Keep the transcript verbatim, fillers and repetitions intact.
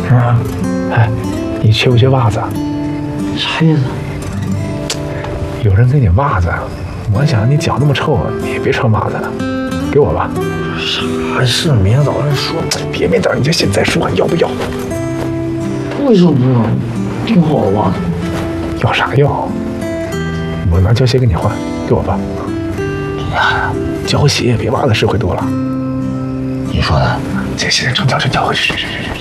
啊， 哎，你缺不缺袜子？ 啥意思？ 有人给你袜子，我想你脚那么臭，你也别穿袜子了，给我吧。 啥事？明天早上说。 别明早你就现在说，要不要？ 为什么不要？挺好的袜子。 要啥要？我拿胶鞋给你换，给我吧。 呀， 胶鞋比袜子实惠多了。 你说的？ 这现在穿胶就交回去，去去去。